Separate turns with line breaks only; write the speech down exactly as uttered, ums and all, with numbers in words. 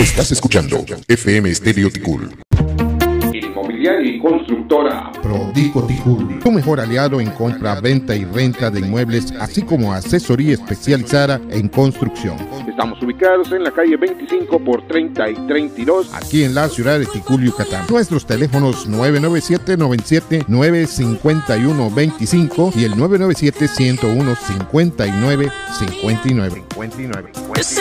Estás escuchando F M Estéreo Ticul.
Inmobiliaria y constructora
Prodico Ticul, tu mejor aliado en compra, venta y renta de inmuebles, así como asesoría especializada en construcción.
Estamos ubicados en la calle veinticinco por treinta y treinta y dos,
aquí en la ciudad de Ticul, Yucatán. Nuestros teléfonos nueve nueve siete, noventa y siete, nueve cinco uno, veinticinco y el nueve nueve siete, ciento uno, cincuenta y nueve cincuenta y nueve.